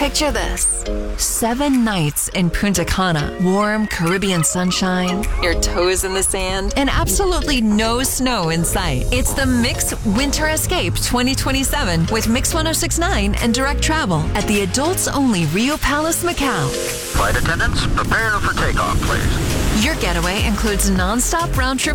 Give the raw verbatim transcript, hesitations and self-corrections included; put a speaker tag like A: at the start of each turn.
A: Picture this. Seven nights in Punta Cana. Warm Caribbean sunshine, your toes in the sand, and absolutely no snow in sight. It's the Mix Winter Escape twenty twenty-seven with Mix one oh six point nine and Direct Travel at the adults-only Rio Palace, Macau.
B: Flight attendants, prepare for takeoff, please.
A: Your getaway includes non-stop round-trip